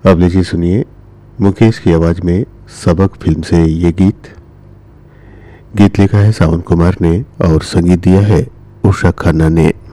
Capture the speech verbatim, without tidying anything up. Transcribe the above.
अब लीजिए सुनिए मुकेश की आवाज में सबक फिल्म से ये गीत। गीत लिखा है सावन कुमार ने और संगीत दिया है उषा खन्ना ने।